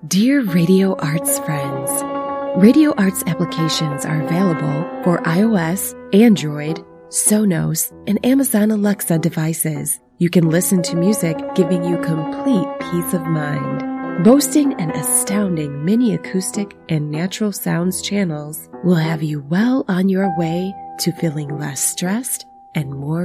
Dear Radio Arts friends, Radio Arts applications are available for iOS, Android, Sonos, and Amazon Alexa devices. You can listen to music giving you complete peace of mind. Boasting an astounding mini acoustic and natural sounds channels will have you well on your way to feeling less stressed and more